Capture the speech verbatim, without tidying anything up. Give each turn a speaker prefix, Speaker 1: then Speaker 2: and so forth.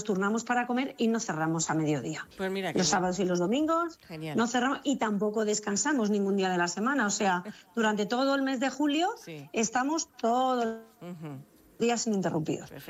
Speaker 1: turnamos para comer y no cerramos a mediodía.
Speaker 2: Pues mira
Speaker 1: los sábados y los domingos
Speaker 2: Genial.
Speaker 1: no cerramos y tampoco descansamos ningún día de la semana. O sea, durante todo el mes de julio
Speaker 2: sí.
Speaker 1: estamos todos los
Speaker 2: uh-huh.
Speaker 1: días ininterrumpidos.
Speaker 2: Perfecto.